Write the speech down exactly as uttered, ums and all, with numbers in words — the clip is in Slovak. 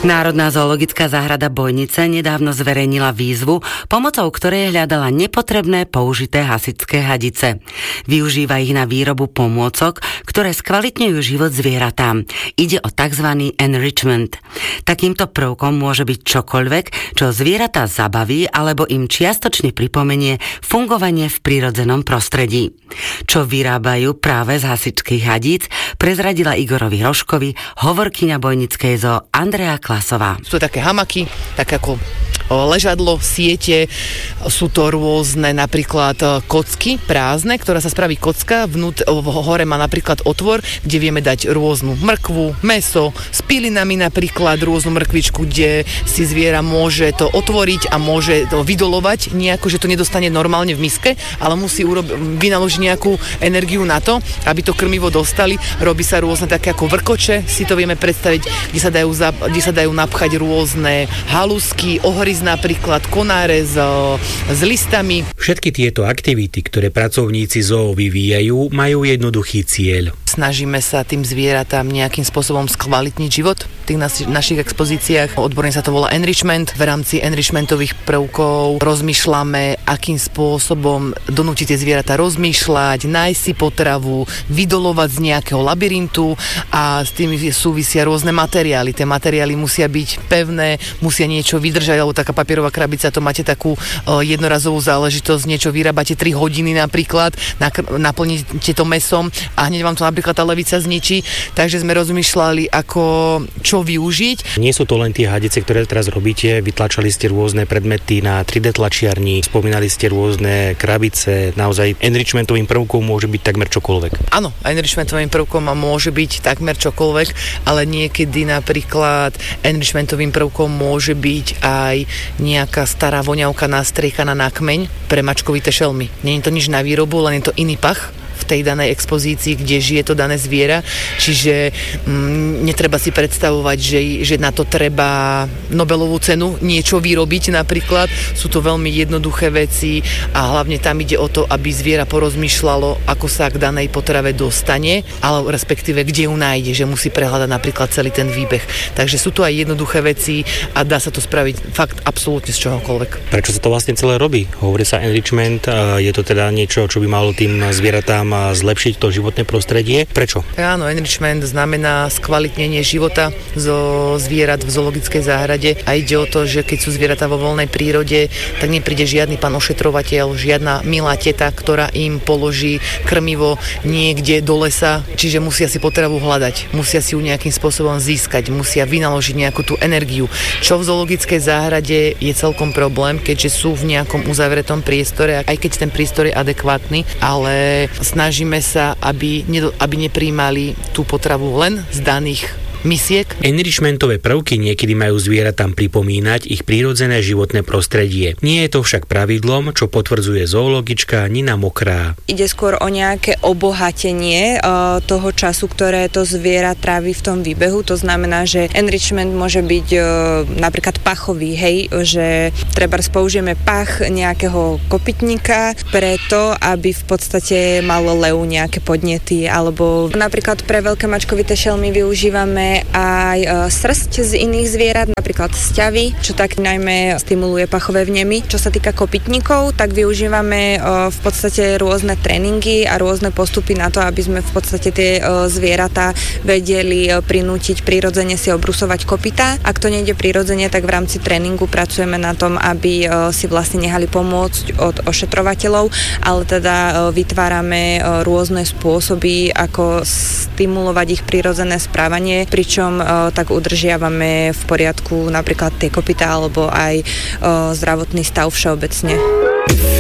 Národná zoologická záhrada Bojnice nedávno zverejnila výzvu, pomocou ktorej hľadala nepotrebné použité hasičské hadice. Využíva ich na výrobu pomôcok, ktoré skvalitňujú život zvieratám. Ide o tzv. Enrichment. Takýmto prvkom môže byť čokoľvek, čo zvieratá zabaví alebo im čiastočne pripomenie fungovanie v prírodzenom prostredí. Čo vyrábajú práve z hasičských hadíc, prezradila Igorovi Rožkovi hovorkyňa Bojnickej zoo Andrea Klasová. Sú to také hamaky, tak ako ležadlo, siete, sú to rôzne napríklad kocky prázdne, ktorá sa spraví kocka, vnút, hore má napríklad otvor, kde vieme dať rôznu mrkvu, mäso, s pilinami napríklad, rôznu mrkvičku, kde si zviera môže to otvoriť a môže to vydolovať nejako, že to nedostane normálne v miske, ale musí urob- vynaložiť nejakú energiu na to, aby to krmivo dostali. Robí sa rôzne také ako vrkoče, si to vieme predstaviť, kde sa dajú, za- kde sa dajú napchať rôzne halusky, ohryz napríklad konáre s, s listami. Všetky tieto aktivity, ktoré pracovníci zoo vyvíjajú, majú jednoduchý cieľ. Snažíme sa tým zvieratám nejakým spôsobom skvalitniť život v tých naši, našich expozíciách. Odborne sa to volá enrichment. V rámci enrichmentových prvkov rozmýšľame, akým spôsobom donútiť tie zvieratá rozmýšľať, nájsť si potravu, vydolovať z nejakého labyrintu a s tým súvisia rôzne materiály. Tie materiály musia byť pevné, musia niečo vydržať, alebo taká papierová krabica, to máte takú uh, jednorazovú záležitosť, niečo vyrábate tri hodiny napríklad, nakr- naplníte to mesom a hneď vám to napríklad tá levica zničí, takže sme rozmýšľali, ako čo využiť. Nie sú to len tie hadice, ktoré teraz robíte, vytlačali ste rôzne predmety na tri dé tlačiarni, spomínali ste rôzne krabice, naozaj enrichmentovým prvkom môže byť takmer čokoľvek. Áno, enrichmentovým prvkom môže byť takmer čokoľvek, ale niekedy napríklad enrichmentovým prvkom môže byť aj nejaká stará voňavka nastriekaná na kmeň pre mačkovité šelmy. Nie je to nič na výrobu, len je to iný pach v tej danej expozícii, kde žije to dané zviera. Čiže mm, netreba si predstavovať, že, že na to treba Nobelovú cenu niečo vyrobiť napríklad. Sú to veľmi jednoduché veci a hlavne tam ide o to, aby zviera porozmýšľalo, ako sa k danej potrave dostane, ale respektíve kde ju nájde, že musí prehľadať napríklad celý ten výbeh. Takže sú to aj jednoduché veci a dá sa to spraviť fakt absolútne z čohokoľvek. Prečo sa to vlastne celé robí? Hovorí sa enrichment, je to teda niečo, čo by malo tým zvieratám zlepšiť to životné prostredie. Prečo? Áno, enrichment znamená skvalitnenie života zo zvierat v zoologickej záhrade a ide o to, že keď sú zvieratá vo voľnej prírode, tak nepríde žiadny pán ošetrovateľ, žiadna milá teta, ktorá im položí krmivo niekde do lesa, čiže musia si potravu hľadať, musia si ju nejakým spôsobom získať, musia vynaložiť nejakú tú energiu, čo v zoologickej záhrade je celkom problém, keďže sú v nejakom uzavretom priestore, aj keď ten priestor je adekvátny, ale snažíme sa, aby, aby nepríjmali tú potravu len z daných misiek. Enrichmentové prvky niekedy majú zvieratám pripomínať ich prírodzené životné prostredie. Nie je to však pravidlom, čo potvrdzuje zoologička Nina Mokrá. Ide skôr o nejaké obohatenie uh, toho času, ktoré to zviera trávi v tom výbehu. To znamená, že enrichment môže byť uh, napríklad pachový, hej, že trebárs použijeme pach nejakého kopytníka preto, aby v podstate malo lev nejaké podnety, alebo napríklad pre veľké mačkovité šelmy využívame aj srsť z iných zvierat, napríklad sťavy, čo tak najmä stimuluje pachové vnemy. Čo sa týka kopytníkov, tak využívame v podstate rôzne tréningy a rôzne postupy na to, aby sme v podstate tie zvieratá vedeli prinútiť prirodzene si obrusovať kopytá. Ak to nejde prirodzene, tak v rámci tréningu pracujeme na tom, aby si vlastne nehali pomôcť od ošetrovateľov, ale teda vytvárame rôzne spôsoby, ako stimulovať ich prirodzené správanie, pričom uh, tak udržiavame v poriadku napríklad tie kopytá alebo aj uh, zdravotný stav všeobecne.